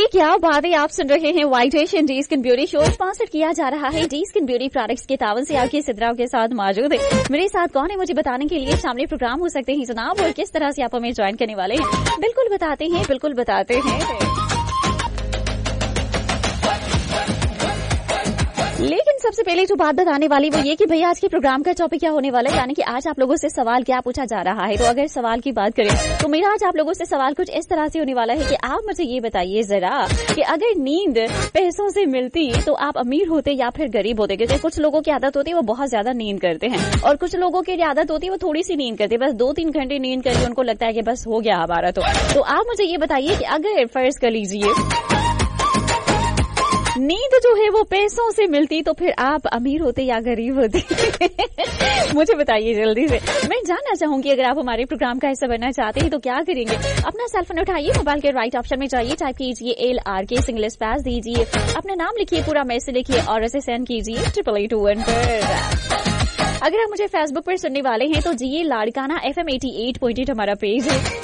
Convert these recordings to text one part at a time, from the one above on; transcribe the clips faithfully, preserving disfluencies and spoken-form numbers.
जी क्या बात है, आप सुन रहे हैं वाइटेशन D skin beauty show, sponsor किया जा रहा है डी स्किन ब्यूटी प्रोडक्ट्स के तावन से। आपकी सिद्राव के साथ मौजूद है। मेरे साथ कौन है मुझे बताने के लिए सामने प्रोग्राम हो सकते हैं जनाब, और किस तरह से आप हमें ज्वाइन करने वाले हैं बिल्कुल बताते हैं, बिल्कुल बताते हैं। लेकिन सबसे पहले जो बात बताने वाली वो ये कि भैया आज के प्रोग्राम का टॉपिक क्या होने वाला है, यानी कि आज आप लोगों से सवाल क्या पूछा जा रहा है। तो अगर सवाल की बात करें तो मेरा आज आप लोगों से सवाल कुछ इस तरह से होने वाला है कि आप मुझे ये बताइए जरा कि अगर नींद पैसों से मिलती तो आप अमीर होते या फिर गरीब होते। क्योंकि कुछ लोगों की आदत होती है वो बहुत ज्यादा नींद करते हैं, और कुछ लोगों की आदत होती है वो थोड़ी सी नींद करते हैं, बस दो तीन घंटे नींद करके उनको लगता है कि बस हो गया हमारा। तो, तो आप मुझे ये बताइए कि अगर फर्ज कर लीजिए नींद जो है वो पैसों से मिलती तो फिर आप अमीर होते या गरीब होते? मुझे बताइए जल्दी से, मैं जानना चाहूंगी। अगर आप हमारे प्रोग्राम का हिस्सा बनना चाहते हैं तो क्या करेंगे? अपना सेल फोन उठाइए, मोबाइल के राइट ऑप्शन में जाइए, टाइप कीजिए एल आर के, सिंगल स्पेस दीजिए, अपना नाम लिखिए, पूरा मैसेज लिखिए और इसे सेंड कीजिए ट्रिपल एट टू वन पर। अगर आप मुझे फेसबुक पर सुनने वाले हैं तो जी Larkana F M eighty eight point eight हमारा पेज है।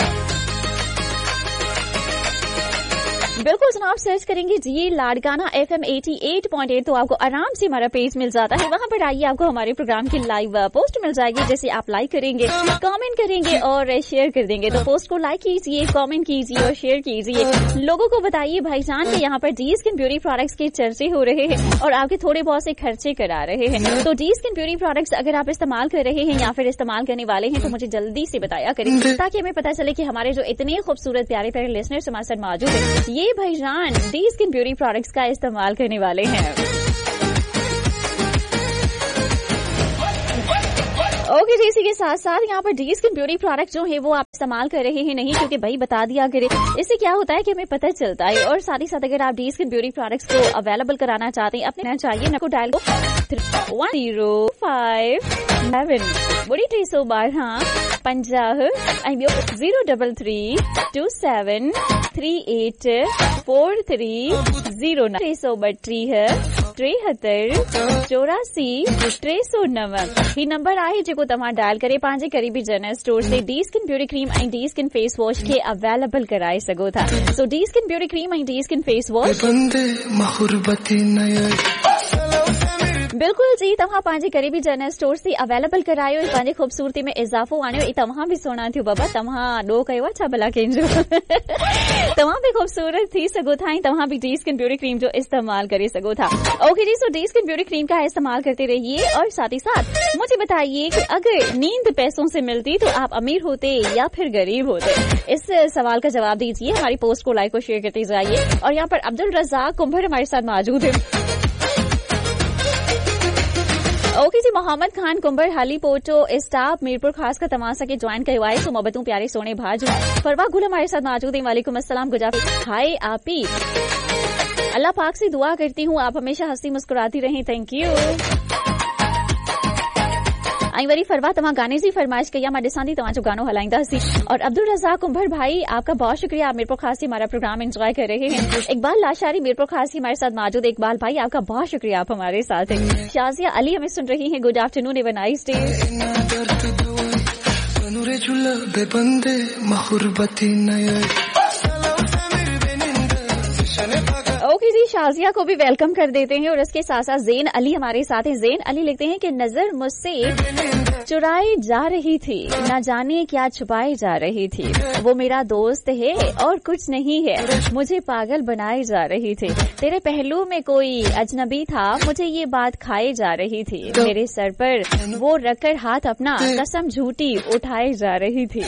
बिल्कुल जनाब, सर्च करेंगे जी Larkana F M eighty eight point eight तो आपको आराम से हमारा पेज मिल जाता है। वहां पर आइए, आपको हमारे प्रोग्राम की लाइव पोस्ट मिल जाएगी, जैसे आप लाइक करेंगे, कमेंट करेंगे और शेयर कर देंगे। तो पोस्ट को लाइक कीजिए, कमेंट कीजिए और शेयर कीजिए। लोगों को बताइए भाईजान के यहाँ पर डी स्किन ब्यूटी प्रोडक्ट्स के चर्चे हो रहे हैं और आपके थोड़े बहुत से खर्चे करा रहे हैं। तो डी स्किन ब्यूटी प्रोडक्ट्स अगर आप इस्तेमाल कर रहे हैं या फिर इस्तेमाल करने वाले हैं तो मुझे जल्दी से बताया करें, ताकि हमें पता चले कि हमारे जो इतने खूबसूरत प्यारे प्यारे लिसनर्स हमारे साथ मौजूद है ये भाईजान डी स्किन ब्यूटी प्रोडक्ट्स का इस्तेमाल करने वाले हैं। ओके जी, इसी के साथ साथ यहाँ पर डी स्किन ब्यूटी प्रोडक्ट जो है वो आप इस्तेमाल कर रहे हैं नहीं, क्योंकि भाई बता दिया करें, इससे क्या होता है कि हमें पता चलता है। और साथ ही साथ अगर आप डी स्किन ब्यूटी प्रोडक्ट्स को अवेलेबल कराना चाहते हैं अपने चाहिए ना को डायल को वन जीरो फाइव सेवन बड़ी टी सौ बारह पंजाह zero double three to seven three eight four three zero टे सौ बटी है टेहत्तर चौरासी टे सौ नव ही नंबर आहे जेको तव्हां डायल करे पंहिंजे करीबी जनरल स्टोर से डी स्किन ब्यूटी क्रीम ऐं डी स्किन फेस वॉश खे अवेलेबल कराए सघो था। सो डी स्किन ब्यूटी क्रीम ऐं डी स्किन फेस वॉश बिल्कुल जी, तव्हां पंहिंजे करीबी जनरल स्टोर से अवेलेबल करायो, पंहिंजे खूबसूरती में इजाफो आणियो। तव्हां भी सोना थियो बाबा, तव्हां ॾोह कयो आहे छा भला कंहिंजो? तव्हां भी खूबसूरत थी सघो था, तव्हां भी डी स्किन ब्यूटी क्रीम जो इस्तेमाल करे सघो था। ओके जी, सो डी स्किन ब्यूटी क्रीम का इस्तेमाल करते रहिए और साथ ही साथ मुझे बताइए कि अगर नींद पैसों से मिलती तो आप अमीर होते या फिर गरीब होते? इस सवाल का जवाब दीजिए, हमारी पोस्ट को लाइक और शेयर करते जाइए। और यहाँ पर अब्दुल रज़ाक कुंभर हमारे साथ मौजूद है। ओके जी, मोहम्मद खान कुंबर हाली पोटो स्टाफ मीरपुर खास का तमाशा के ज्वाइन कयो आहे। सो मोहब्बतों प्यारे सोने भाजू फरवा गुल हमारे साथ मौजूद है। वालेकुम अस्सलाम, गुजाफी हाय आपी, अल्लाह पाक से दुआ करती हूँ आप हमेशा हंसी मुस्कुराती रहें, थैंक यू। आई वरी फरवा तव्हां गाने जी फरमाइश कई, मां ॾिसां थी तव्हां जो गानो हलाईंदासीं। और अब्दुल रज़ाक कुंभर भाई आपका बहुत शुक्रिया, आप मीरपुर खास से हमारा प्रोग्राम एंजॉय कर रहे हैं। इकबाल लाशारी मीरपुर खास हमारे साथ मौजूद। इकबाल भाई आपका बहुत शुक्रिया, आप हमारे साथ हैं। शाजिया अली हमें सुन रही हैं, good afternoon, have a nice day. Okay जी, शाजिया को भी वेलकम कर देते हैं और इसके साथ साथ जैन अली हमारे साथ हैं। जैन अली लिखते हैं कि नजर मुझसे चुराई जा रही थी, न जाने क्या छुपाई जा रही थी, वो मेरा दोस्त है और कुछ नहीं है, मुझे पागल बनाए जा रही थी, तेरे पहलू में कोई अजनबी था, मुझे ये बात खाई जा रही थी, मेरे सर पर वो रखकर हाथ अपना कसम झूठी उठाई जा रही थी।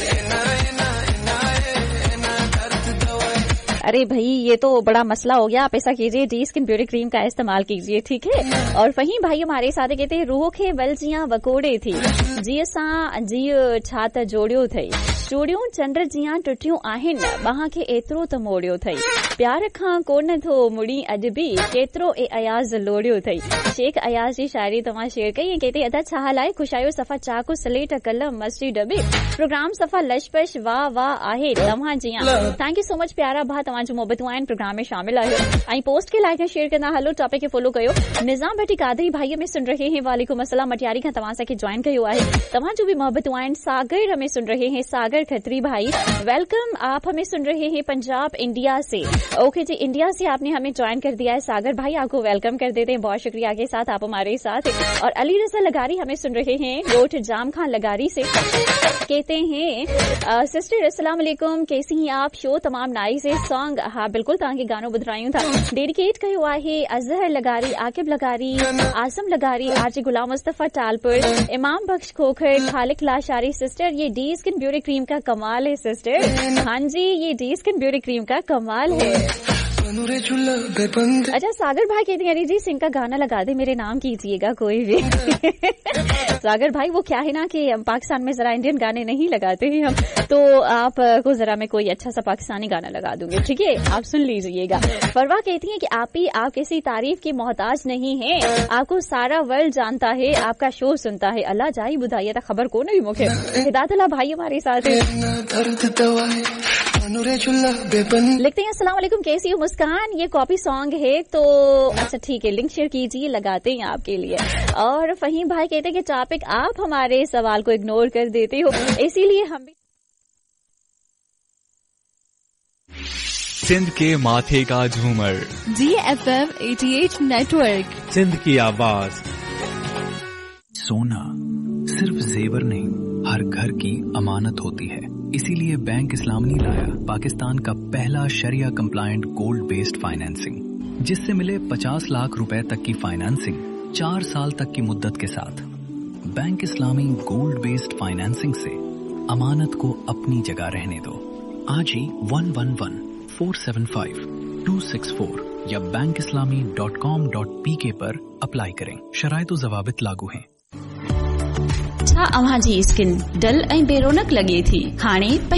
अरे भाई ये तो बड़ा मसला हो गया, आप ऐसा कीजिए डी स्किन ब्यूटी क्रीम का इस्तेमाल कीजिए, ठीक है। और वहीं भाई हमारे साथ कहते हैं रूह खे वल जियां वकोड़े थी, जीअ सां जीअ छा त जोड़ियो थई, चूड़ियूं चंड जियां टुटियूं आहिनि, बाह खे एतिरो त मोड़ियो थई, प्यार खां कोन थो मुड़ी अॼु बि, केतिरो ए अयाज़ लोड़ियो थई। शेख अयाज़ जी शायरी तव्हां शेयर कई ऐं कहते अदा छा हाल आहे, ख़ुशायो सफ़ा चाकू स्लेट कलम मस्टी डबे, प्रोग्राम सफ़ा लशपश वाह वाह आहे तव्हां जियां। थैंक यू सो मच प्यारा भा, तव्हांजो मोहबतूं आहिनि प्रोग्राम में शामिल आहियो ऐं पोस्ट के लाइक ऐं शेयर कंदा हलो, टॉपिक खे फॉलो कयो। निज़ाम भट्टी कादरी भाई में सुन रहे हैं, वालेकुम अस्सलाम, मटियारी खां तव्हां असांखे ज्वाइन कयो आहे, तव्हांजो भी मोहबतूं आहिनि। सागर हमें सुन रहे हैं, सागर खत्री भाई वेलकम, आप हमें सुन रहे हैं पंजाब इंडिया से। ओके जी, इंडिया से आपने हमें ज्वाइन कर दिया है सागर भाई, आपको वेलकम कर देते हैं, बहुत शुक्रिया के साथ आप हमारे साथ। और अली रजा लगारी हमें सुन रहे हैं गोट जाम खान लगारी से, कहते हैं सिस्टर अस्सलाम वालेकुम, कैसी हैं आप? शो तमाम नाइस है, सॉन्ग हाँ बिल्कुल तव्हांखे गानो ॿुधायूं था। डेडिकेट कयो आहे अज़हर लगारी, आकिब लगारी, आसम लगारी, आरजे गुलाम मुस्तफा टालपुर, इमाम बख्श खोखर, खालिक लाशारी। सिस्टर ये डी स्किन ब्यूटी क्रीम का कमाल है सिस्टर। हाँ जी, ये डी स्किन ब्यूटी क्रीम का कमाल है। अच्छा, सागर भाई कहते हैं अरिजीत सिंह का गाना लगा दे, मेरे नाम कीजिएगा कोई भी। सागर भाई वो क्या है ना कि पाकिस्तान में जरा इंडियन गाने नहीं लगाते हैं हम, तो आप को जरा मैं कोई अच्छा सा पाकिस्तानी गाना लगा दूंगी, ठीक है? आप सुन लीजिएगा। फरवा कहती हैं कि आप ही आप किसी तारीफ की मोहताज नहीं है, आपको सारा वर्ल्ड जानता है, आपका शो सुनता है। अल्लाह जाई बुधाइए था खबर को नहीं मुखे। हिदायतुल्लाह भाई हमारे साथ है, लिखते हैं अस्सलाम वालेकुम, कैसी हो मुस्कान? ये कॉपी सॉन्ग है तो अच्छा ठीक है, लिंक शेयर कीजिए, लगाते हैं आपके लिए। और फहीम भाई कहते हैं कि टॉपिक आप हमारे सवाल को इग्नोर कर देते हो, इसीलिए हम भी सिंध के माथे का झूमर जी एफ एम अठासी नेटवर्क, सिंध की आवाज। सोना सिर्फ जेवर नहीं, हर घर की अमानत होती है। इसीलिए बैंक इस्लामी लाया पाकिस्तान का पहला शरिया कंप्लायंट गोल्ड बेस्ड फाइनेंसिंग, जिससे मिले पचास लाख रुपए तक की फाइनेंसिंग चार साल तक की मुद्दत के साथ। बैंक इस्लामी गोल्ड बेस्ड फाइनेंसिंग से अमानत को अपनी जगह रहने दो। आज ही one one one four seven five to six four या बैंक इस्लामी डॉट कॉम डॉट पी के पर अप्लाई करें। शराइत व ज़वाबित लागू हैं। छा अव्हां जी स्किन डल ऐं बेरोनक लगे थी, हाणे